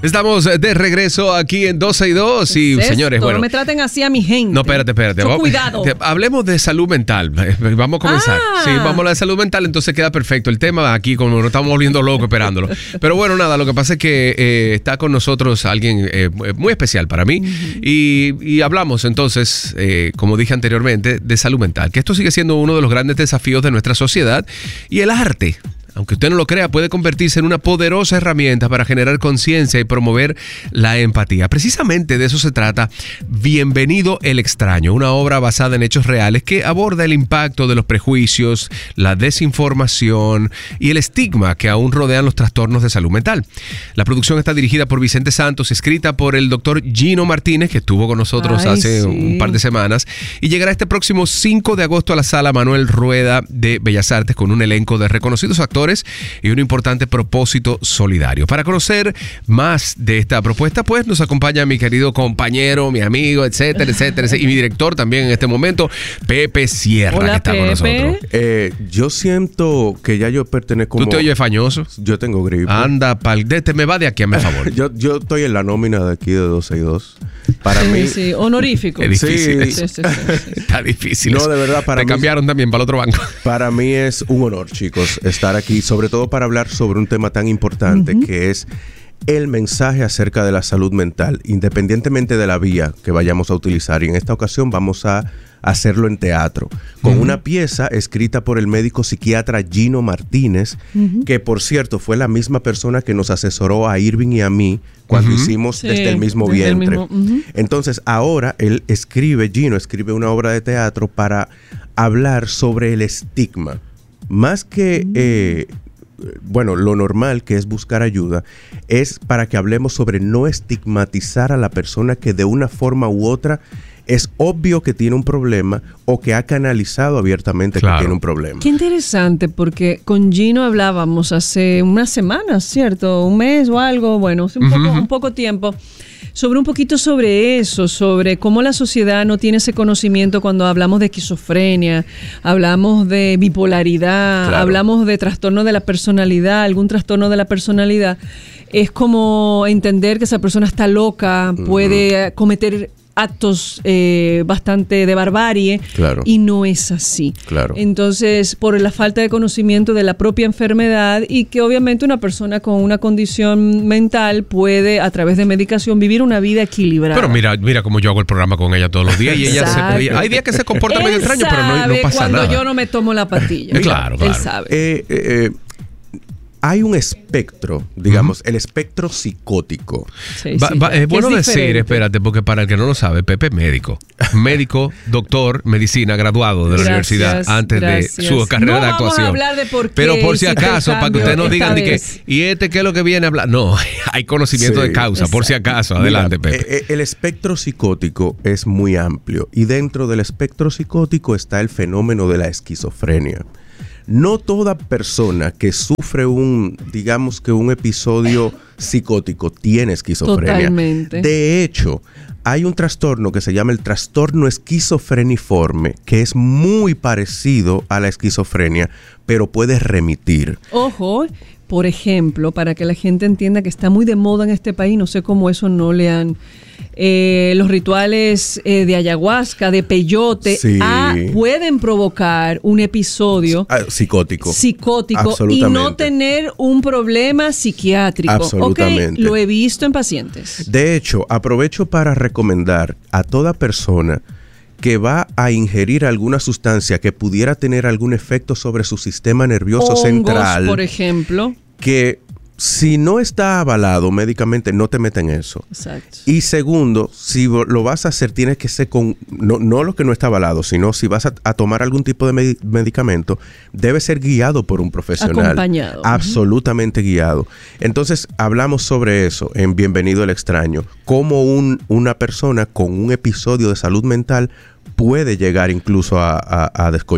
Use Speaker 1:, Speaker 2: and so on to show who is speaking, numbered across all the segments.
Speaker 1: Estamos de regreso aquí en 12 y 2 y señores, bueno.
Speaker 2: No me traten así a mi gente.
Speaker 1: No, espérate.
Speaker 2: Cuidado.
Speaker 1: Hablemos de salud mental. Vamos a comenzar. Sí, vamos a hablar de salud mental, entonces queda perfecto el tema aquí, como nos estamos volviendo locos esperándolo. Pero bueno, nada, lo que pasa es que está con nosotros alguien muy especial para mí y hablamos entonces, como dije anteriormente, de salud mental, que esto sigue siendo uno de los grandes desafíos de nuestra sociedad y el arte. Aunque usted no lo crea, puede convertirse en una poderosa herramienta para generar conciencia y promover la empatía. Precisamente de eso se trata Bienvenido el extraño, una obra basada en hechos reales que aborda el impacto de los prejuicios, la desinformación y el estigma que aún rodean los trastornos de salud mental. La producción está dirigida por Vicente Santos, escrita por el doctor Gino Martínez, que estuvo con nosotros hace un par de semanas, y llegará este próximo 5 de agosto a la Sala Manuel Rueda de Bellas Artes con un elenco de reconocidos actores y un importante propósito solidario. Para conocer más de esta propuesta, pues nos acompaña mi querido compañero, mi amigo, etcétera, y mi director también en este momento, Pepe Sierra.
Speaker 2: Hola,
Speaker 1: que está
Speaker 2: Pepe.
Speaker 1: con nosotros.
Speaker 3: Yo siento que ya yo pertenezco.
Speaker 1: ¿Tú te oyes fañoso?
Speaker 3: Yo tengo gripe.
Speaker 1: Anda, me va de aquí, hazme favor.
Speaker 3: yo estoy en la nómina de aquí de 12 y 2. Para mí.
Speaker 2: Sí, honorífico.
Speaker 1: Es difícil.
Speaker 2: Sí.
Speaker 1: Está difícil.
Speaker 3: No, de verdad, para
Speaker 1: Te
Speaker 3: mí.
Speaker 1: cambiaron también para el otro banco.
Speaker 3: Para mí es un honor, chicos, estar aquí, sobre todo para hablar sobre un tema tan importante que es el mensaje acerca de la salud mental, independientemente de la vía que vayamos a utilizar. Y en esta ocasión vamos a hacerlo en teatro, con una pieza escrita por el médico psiquiatra Gino Martínez, que por cierto fue la misma persona que nos asesoró a Irving y a mí cuando hicimos Desde el mismo vientre. Entonces ahora Gino escribe una obra de teatro para hablar sobre el estigma. Más que lo normal, que es buscar ayuda, es para que hablemos sobre no estigmatizar a la persona que de una forma u otra es obvio que tiene un problema o que ha canalizado abiertamente que tiene un problema.
Speaker 2: Qué interesante, porque con Gino hablábamos hace unas semanas, ¿cierto? Un mes o algo, bueno, un poco tiempo, sobre un poquito sobre eso, sobre cómo la sociedad no tiene ese conocimiento cuando hablamos de esquizofrenia, hablamos de bipolaridad, hablamos de trastorno de la personalidad, algún trastorno de la personalidad. Es como entender que esa persona está loca, puede cometer actos bastante de barbarie, y no es así. Entonces, por la falta de conocimiento de la propia enfermedad, y que obviamente una persona con una condición mental puede, a través de medicación, vivir una vida equilibrada.
Speaker 1: Pero mira cómo yo hago el programa con ella todos los días y ella hay días que se comporta medio extraño, pero no pasa nada.
Speaker 2: Cuando yo no me tomo la pastilla.
Speaker 1: Claro.
Speaker 2: Él sabe.
Speaker 3: Hay un espectro, digamos, el espectro psicótico.
Speaker 1: Es bueno decir, espérate, porque para el que no lo sabe, Pepe es médico, doctor, medicina, graduado de la universidad antes de su carrera de actuación.
Speaker 2: Vamos a hablar de por qué.
Speaker 1: Pero por si acaso, para que ustedes no digan de que, ¿y qué es lo que viene a hablar? No, hay conocimiento de causa, por si acaso. Adelante, Pepe.
Speaker 3: El espectro psicótico es muy amplio y dentro del espectro psicótico está el fenómeno de la esquizofrenia. No toda persona que sufre un episodio psicótico tiene esquizofrenia.
Speaker 2: Totalmente.
Speaker 3: De hecho, hay un trastorno que se llama el trastorno esquizofreniforme, que es muy parecido a la esquizofrenia, pero puede remitir.
Speaker 2: Ojo, por ejemplo, para que la gente entienda que está muy de moda en este país, no sé cómo eso no le han... los rituales de ayahuasca, de peyote, pueden provocar un episodio
Speaker 3: psicótico
Speaker 2: y no tener un problema psiquiátrico.
Speaker 3: Absolutamente.
Speaker 2: Lo he visto en pacientes.
Speaker 3: De hecho, aprovecho para recomendar a toda persona que va a ingerir alguna sustancia que pudiera tener algún efecto sobre su sistema nervioso central,
Speaker 2: por ejemplo,
Speaker 3: que si no está avalado médicamente, no te meten eso.
Speaker 2: Exacto.
Speaker 3: Y segundo, si lo vas a hacer, tienes que ser con, no lo que no está avalado, sino si vas a tomar algún tipo de medicamento, debe ser guiado por un profesional.
Speaker 2: Acompañado.
Speaker 3: Absolutamente guiado. Entonces, hablamos sobre eso en Bienvenido el extraño. Cómo una persona con un episodio de salud mental puede llegar incluso a descollar.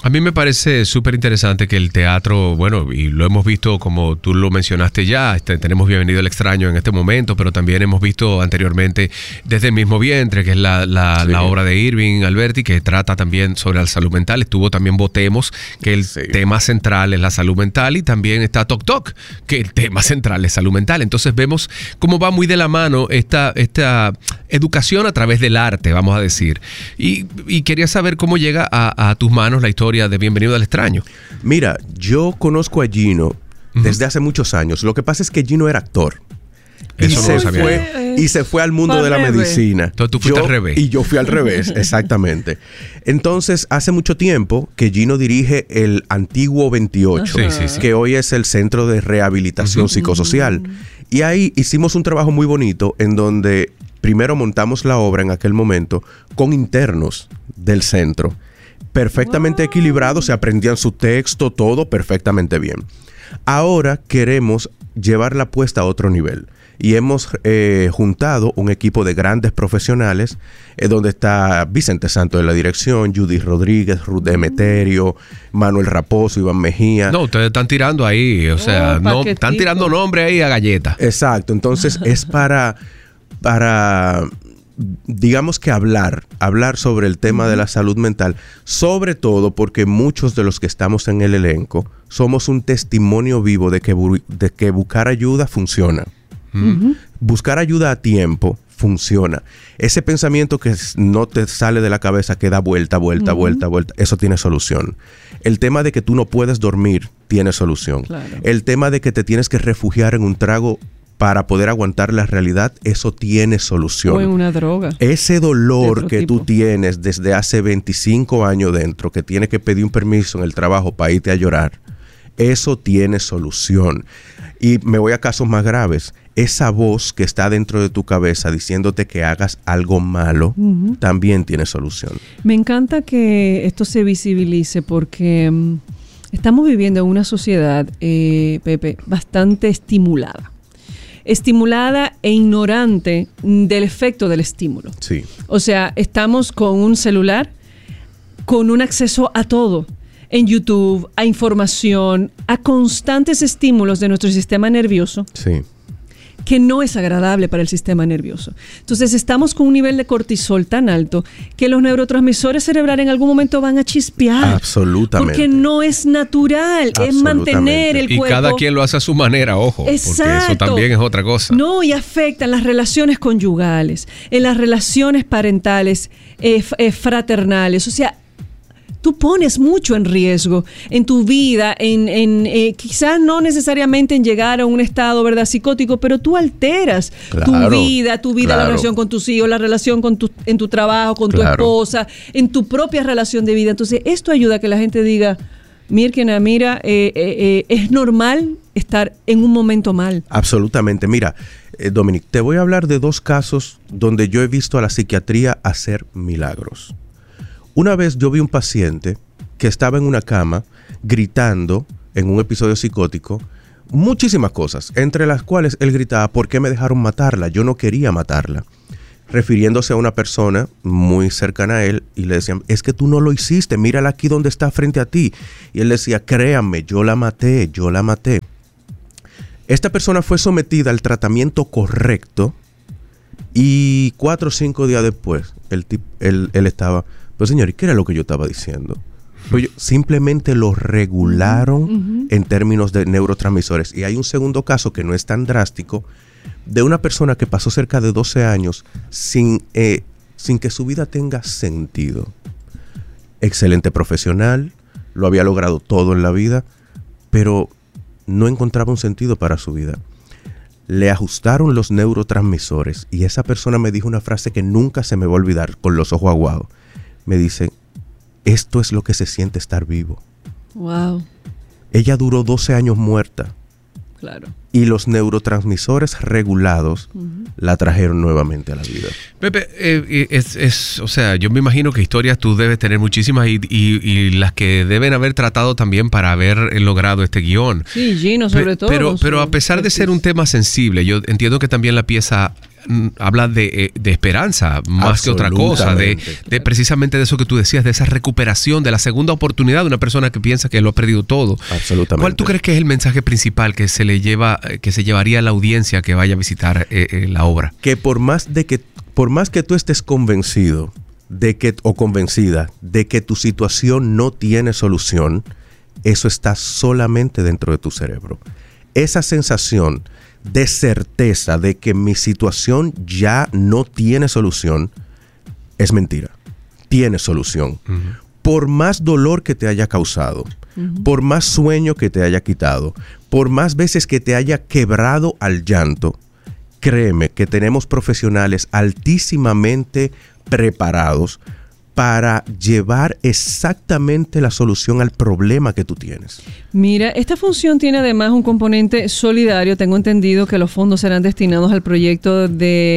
Speaker 1: A mí me parece súper interesante que el teatro, bueno, y lo hemos visto como tú lo mencionaste ya, tenemos Bienvenido al Extraño en este momento, pero también hemos visto anteriormente Desde el mismo vientre, que es la obra de Irving Alberti, que trata también sobre la salud mental. Estuvo también Votemos, que el tema central es la salud mental, y también está Toc Toc, que el tema central es salud mental. Entonces vemos cómo va muy de la mano esta educación a través del arte, vamos a decir. Y quería saber cómo llega a tus manos la historia de Bienvenido al Extraño.
Speaker 3: Mira, yo conozco a Gino desde hace muchos años. Lo que pasa es que Gino era actor.
Speaker 1: Eso no lo sabía.
Speaker 3: Y se fue al mundo de la medicina.
Speaker 1: Entonces tú fuiste al revés.
Speaker 3: Y yo fui al revés, exactamente. Entonces, hace mucho tiempo que Gino dirige el antiguo 28, que hoy es el Centro de Rehabilitación Psicosocial. Y ahí hicimos un trabajo muy bonito en donde primero montamos la obra en aquel momento con internos del centro. Perfectamente equilibrados, se aprendían su texto, todo perfectamente bien. Ahora queremos llevar la apuesta a otro nivel y hemos juntado un equipo de grandes profesionales donde está Vicente Santos de la dirección, Judith Rodríguez, Ruth Emeterio, Manuel Raposo, Iván Mejía.
Speaker 1: No, ustedes están tirando ahí, o sea, no están tirando nombre ahí a galleta.
Speaker 3: Exacto, entonces es para digamos que hablar sobre el tema de la salud mental, sobre todo porque muchos de los que estamos en el elenco somos un testimonio vivo de que buscar ayuda funciona. Buscar ayuda a tiempo funciona. Ese pensamiento que no te sale de la cabeza, que da vuelta, eso tiene solución. El tema de que tú no puedes dormir tiene solución. Claro. El tema de que te tienes que refugiar en un trago para poder aguantar la realidad, eso tiene solución.
Speaker 2: O en una droga.
Speaker 3: Ese dolor que tú tienes desde hace 25 años dentro, que tienes que pedir un permiso en el trabajo para irte a llorar, eso tiene solución. Y me voy a casos más graves. Esa voz que está dentro de tu cabeza diciéndote que hagas algo malo, también tiene solución. Me
Speaker 2: encanta que esto se visibilice porque estamos viviendo en una sociedad, Pepe, bastante estimulada e ignorante del efecto del estímulo.
Speaker 3: Sí.
Speaker 2: O sea, estamos con un celular, con un acceso a todo, en YouTube, a información, a constantes estímulos de nuestro sistema nervioso.
Speaker 3: Sí.
Speaker 2: Que no es agradable para el sistema nervioso. Entonces estamos con un nivel de cortisol tan alto que los neurotransmisores cerebrales en algún momento van a chispear.
Speaker 3: Absolutamente.
Speaker 2: Porque no es natural, es mantener el cuerpo.
Speaker 1: Y cada quien lo hace a su manera, ojo.
Speaker 2: Exacto.
Speaker 1: Porque eso también es otra cosa.
Speaker 2: No, y afecta en las relaciones conyugales, en las relaciones parentales, fraternales. O sea, tú pones mucho en riesgo en tu vida, quizás no necesariamente en llegar a un estado, ¿verdad?, psicótico, pero tú alteras tu vida, la relación con tus hijos, la relación en tu trabajo, con tu esposa, en tu propia relación de vida. Entonces, esto ayuda a que la gente diga, mira, es normal estar en un momento mal.
Speaker 3: Absolutamente. Mira, Dominic, te voy a hablar de 2 casos donde yo he visto a la psiquiatría hacer milagros. Una vez yo vi un paciente que estaba en una cama gritando en un episodio psicótico muchísimas cosas, entre las cuales él gritaba, ¿por qué me dejaron matarla? Yo no quería matarla. Refiriéndose a una persona muy cercana a él y le decían, es que tú no lo hiciste, mírala aquí donde está frente a ti. Y él decía, créanme, yo la maté. Esta persona fue sometida al tratamiento correcto y 4 o 5 días después él estaba... Pues señor, ¿y qué era lo que yo estaba diciendo? Pues simplemente lo regularon en términos de neurotransmisores. Y hay un segundo caso que no es tan drástico, de una persona que pasó cerca de 12 años sin que su vida tenga sentido. Excelente profesional, lo había logrado todo en la vida, pero no encontraba un sentido para su vida. Le ajustaron los neurotransmisores y esa persona me dijo una frase que nunca se me va a olvidar, con los ojos aguados. Me dice, esto es lo que se siente estar vivo.
Speaker 2: Wow.
Speaker 3: Ella duró 12 años muerta.
Speaker 2: Claro.
Speaker 3: Y los neurotransmisores regulados la trajeron nuevamente a la vida.
Speaker 1: Pepe, o sea, yo me imagino que historias tú debes tener muchísimas y las que deben haber tratado también para haber logrado este guión.
Speaker 2: Sí, Gino sobre todo.
Speaker 1: Pero a pesar de ser un tema sensible, yo entiendo que también la pieza habla de esperanza más que otra cosa, de precisamente de eso que tú decías, de esa recuperación, de la segunda oportunidad de una persona que piensa que lo ha perdido todo.
Speaker 3: Absolutamente.
Speaker 1: ¿Cuál tú crees que es el mensaje principal que se llevaría a la audiencia que vaya a visitar la obra?
Speaker 3: Que por más que tú estés convencido o convencida de que tu situación no tiene solución, eso está solamente dentro de tu cerebro. Esa sensación de certeza de que mi situación ya no tiene solución es mentira. Tiene solución. Por más dolor que te haya causado, por más sueño que te haya quitado, por más veces que te haya quebrado al llanto, créeme que tenemos profesionales altísimamente preparados para llevar exactamente la solución al problema que tú tienes.
Speaker 2: Mira, esta función tiene además un componente solidario. Tengo entendido que los fondos serán destinados al proyecto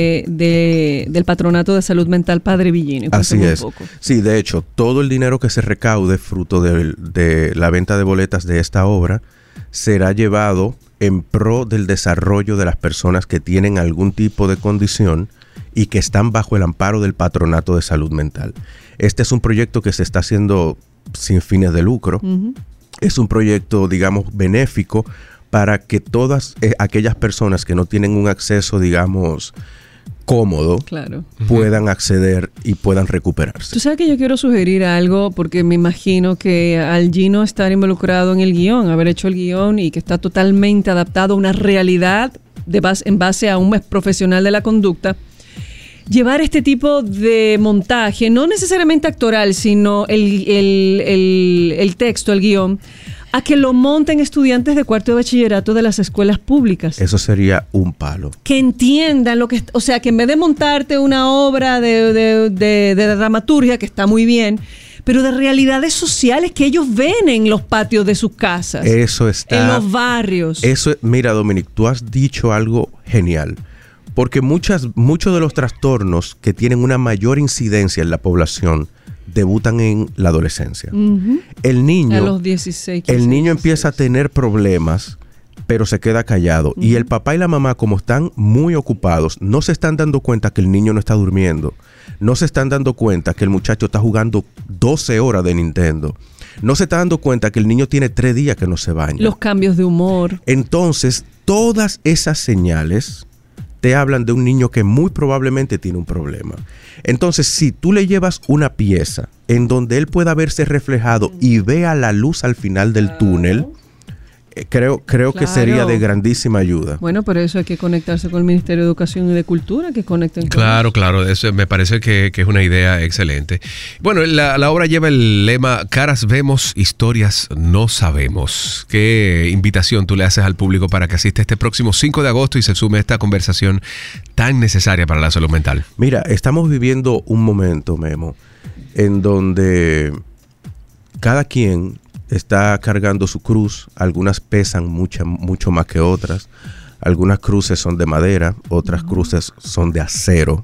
Speaker 2: del Patronato de Salud Mental Padre Villini.
Speaker 3: Así es. Sí, de hecho, todo el dinero que se recaude fruto de la venta de boletas de esta obra será llevado en pro del desarrollo de las personas que tienen algún tipo de condición y que están bajo el amparo del Patronato de Salud Mental. Este es un proyecto que se está haciendo sin fines de lucro. Es un proyecto, digamos, benéfico para que todas aquellas personas que no tienen un acceso, digamos, cómodo, puedan acceder y puedan recuperarse.
Speaker 2: Tú sabes que yo quiero sugerir algo, porque me imagino que al Gino estar involucrado en el guión, haber hecho el guión y que está totalmente adaptado a una realidad en base a un profesional de la conducta, llevar este tipo de montaje, no necesariamente actoral, sino el texto, el guión, a que lo monten estudiantes de cuarto de bachillerato de las escuelas públicas.
Speaker 3: Eso sería un palo.
Speaker 2: Que entiendan lo que... O sea, que en vez de montarte una obra de dramaturgia, que está muy bien, pero de realidades sociales que ellos ven en los patios de sus casas.
Speaker 3: Eso está...
Speaker 2: En los barrios.
Speaker 3: Mira, Dominic, tú has dicho algo genial. Porque muchos de los trastornos que tienen una mayor incidencia en la población debutan en la adolescencia. El niño,
Speaker 2: a los 16, 15,
Speaker 3: el niño
Speaker 2: 16.
Speaker 3: empieza a tener problemas, pero se queda callado. Y el papá y la mamá, como están muy ocupados, no se están dando cuenta que el niño no está durmiendo. No se están dando cuenta que el muchacho está jugando 12 horas de Nintendo. No se está dando cuenta que el niño tiene 3 días que no se baña.
Speaker 2: Los cambios de humor.
Speaker 3: Entonces, todas esas señales te hablan de un niño que muy probablemente tiene un problema. Entonces, si tú le llevas una pieza en donde él pueda verse reflejado y vea la luz al final del túnel, creo que sería de grandísima ayuda.
Speaker 2: Bueno, por eso hay que conectarse con el Ministerio de Educación y de Cultura, que conecten.
Speaker 1: Claro, eso me parece que es una idea excelente. Bueno, la obra lleva el lema Caras vemos, historias no sabemos. ¿Qué invitación tú le haces al público para que asista este próximo 5 de agosto y se sume a esta conversación tan necesaria para la salud mental?
Speaker 3: Mira, estamos viviendo un momento, Memo, en donde cada quien está cargando su cruz. Algunas pesan mucho más que otras. Algunas cruces son de madera, otras cruces son de acero.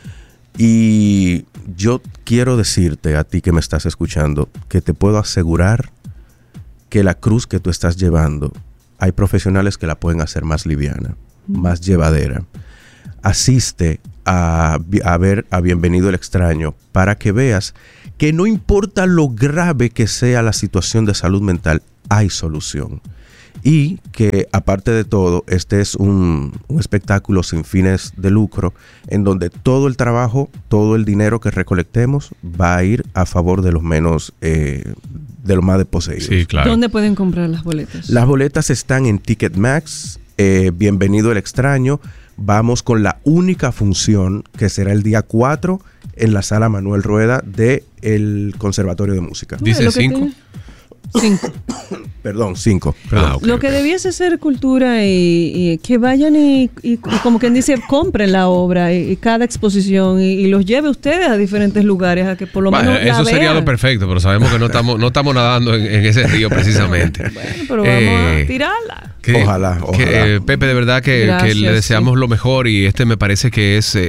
Speaker 3: Y yo quiero decirte a ti que me estás escuchando que te puedo asegurar que la cruz que tú estás llevando, hay profesionales que la pueden hacer más liviana, más llevadera. Asiste a ver a Bienvenido el Extraño para que veas que no importa lo grave que sea la situación de salud mental, hay solución. Y que aparte de todo, este es un espectáculo sin fines de lucro, en donde todo el trabajo, todo el dinero que recolectemos va a ir a favor de los menos, de los más desposeídos.
Speaker 1: Sí, claro.
Speaker 2: ¿Dónde pueden comprar las boletas?
Speaker 3: Las boletas están en Ticketmax, Bienvenido el Extraño. Vamos con la única función que será el día 4 en la Sala Manuel Rueda del Conservatorio de Música.
Speaker 1: ¿Dice 5?
Speaker 2: 5.
Speaker 3: Perdón, 5.
Speaker 1: Okay,
Speaker 2: Lo que debiese ser cultura y que vayan y como quien dice, compren la obra y cada exposición y los lleve ustedes a diferentes lugares a que por lo menos
Speaker 1: eso sería lo perfecto, pero sabemos que no estamos nadando en ese río precisamente.
Speaker 2: Bueno, pero vamos a tirarla.
Speaker 3: Ojalá.
Speaker 1: Pepe, de verdad que le deseamos lo mejor y me parece que es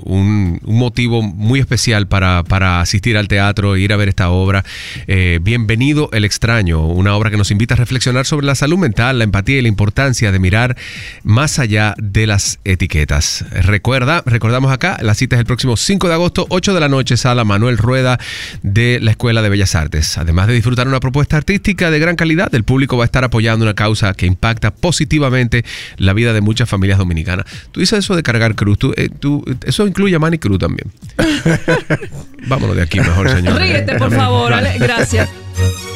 Speaker 1: un motivo muy especial para asistir al teatro, ir a ver esta obra. Bienvenido Bienvenido el extraño, una obra que nos invita a reflexionar sobre la salud mental, la empatía y la importancia de mirar más allá de las etiquetas. Recordamos acá, la cita es el próximo 5 de agosto, 8 de la noche, sala Manuel Rueda de la Escuela de Bellas Artes. Además de disfrutar una propuesta artística de gran calidad, el público va a estar apoyando una causa que impacta positivamente la vida de muchas familias dominicanas. Tú dices eso de cargar cruz, eso incluye a Manny Cruz también. Vámonos de aquí mejor, señor.
Speaker 2: Ríete, por favor. Gracias.